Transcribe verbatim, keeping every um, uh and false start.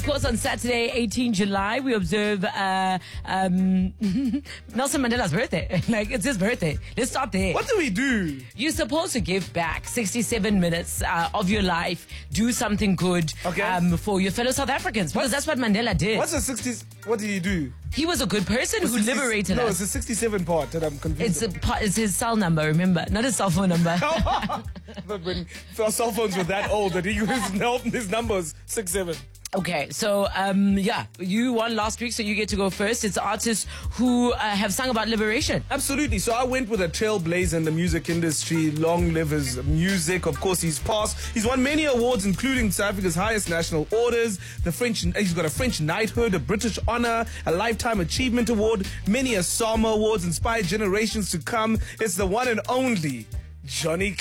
Of course, on Saturday, the eighteenth of July, we observe uh, um, Nelson Mandela's birthday. Like, it's his birthday. Let's stop there. What do we do? You're supposed to give back sixty-seven minutes uh, of your life, do something good Okay. um, for your fellow South Africans, because that's what Mandela did. What's the sixties? What did he do? He was a good person who sixty liberated no, us. it's the sixty-seven part that I'm confused. It's, a, pa- it's his cell number, remember? Not his cell phone number. But when our cell phones were that old that he was his numbers six seven. Okay, so, um, yeah, you won last week, so you get to go first. It's artists who uh, have sung about liberation. Absolutely. So I went with a trailblazer in the music industry. Long live his music. Of course, he's passed. He's won many awards, including South Africa's highest national orders. The French. He's got a French knighthood, a British honor, a lifetime achievement award, many a Sama awards, inspired generations to come. It's the one and only Johnny King.